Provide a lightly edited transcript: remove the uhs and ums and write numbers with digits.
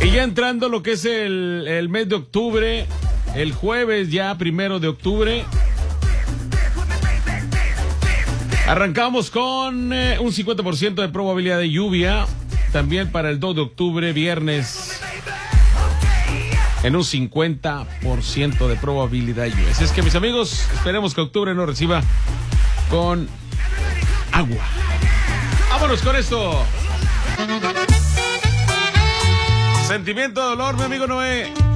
Y ya entrando lo que es el mes de octubre, el jueves ya 1 de octubre, arrancamos con un 50% de probabilidad de lluvia. También para el 2 de octubre, viernes, en un 50% de probabilidad de lluvia. Así es que, mis amigos, esperemos que octubre nos reciba con agua. Vámonos con esto. Sentimiento de dolor, mi amigo Noé.